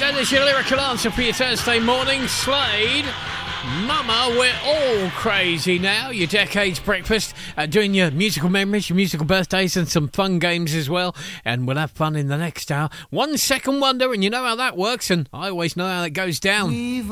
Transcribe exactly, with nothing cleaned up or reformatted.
That is your lyrical answer for your Thursday morning. Slade, Mama, we're all crazy now. Your Decades Breakfast, uh, doing your musical memories, your musical birthdays, and some fun games as well. And we'll have fun in the next hour. One second wonder, and you know how that works, and I always know how it goes down.